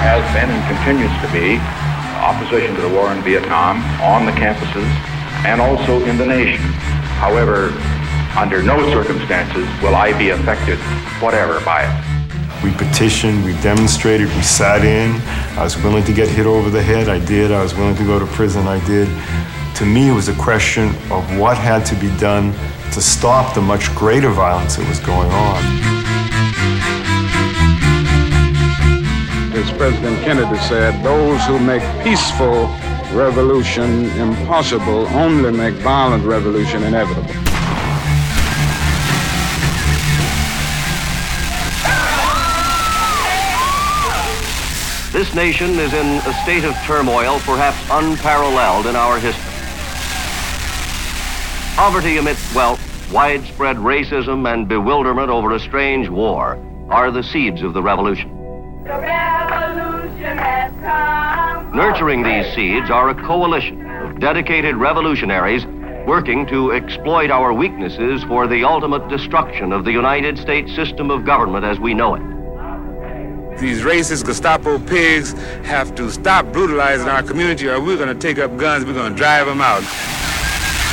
has been and continues to be opposition to the war in Vietnam on the campuses and also in the nation. However, under no circumstances will I be affected whatever by it. We petitioned, we demonstrated, we sat in. I was willing to get hit over the head, I did. I was willing to go to prison, I did. To me, it was a question of what had to be done to stop the much greater violence that was going on. As President Kennedy said, those who make peaceful revolution impossible only make violent revolution inevitable. This nation is in a state of turmoil perhaps unparalleled in our history. Poverty amidst wealth, widespread racism, and bewilderment over a strange war are the seeds of the revolution. The revolution has come. Nurturing these seeds are a coalition of dedicated revolutionaries working to exploit our weaknesses for the ultimate destruction of the United States system of government as we know it. These racist Gestapo pigs have to stop brutalizing our community, or we're going to take up guns, we're going to drive them out.